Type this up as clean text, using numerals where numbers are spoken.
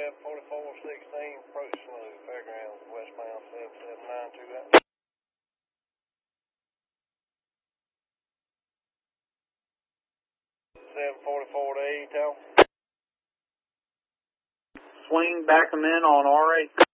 744-16, approach smooth, fairgrounds, westbound 7792 out. 744 to Etow. Swing, back them in on R8.